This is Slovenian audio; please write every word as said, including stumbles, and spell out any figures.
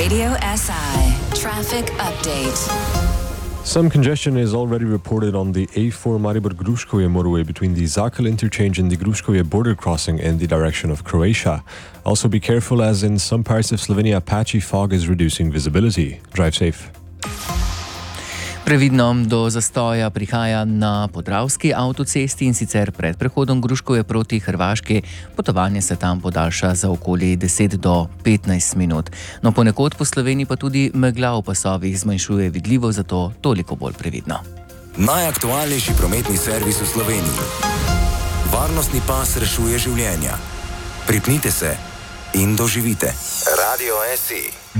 Radio S I traffic update. Some congestion is already reported on the A four Maribor-Gruškovje motorway between the Zakal interchange and the Gruškovje border crossing in the direction of Croatia. Also be careful, as in some parts of Slovenia patchy fog is reducing visibility. Drive safe. Previdno do zastoja prihaja na Podravski avtocesti, in sicer pred prehodom Gruškovje proti Hrvaški. Potovanje se tam podaljša za okoli deset do petnajst minut. No, ponekod po Sloveniji pa tudi megla v pasovih zmanjšuje vidljivost, zato toliko bolj previdno. Najaktualnejši prometni servis v Sloveniji. Varnostni pas rešuje življenja. Pripnite se in doživite. Radio S I.